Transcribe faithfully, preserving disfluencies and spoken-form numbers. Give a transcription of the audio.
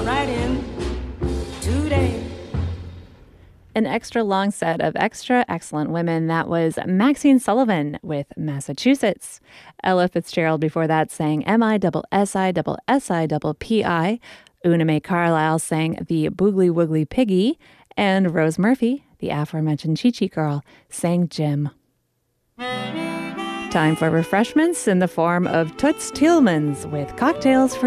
right in today. An extra long set of extra excellent women. That was Maxine Sullivan with Massachusetts. Ella Fitzgerald before that sang M I S S I S S I P I. Una Mae Carlisle sang The Boogly Woogly Piggy. And Rose Murphy, the aforementioned Chi Chi Girl, sang Jim. Time for refreshments in the form of Toots Thielemans with Cocktails for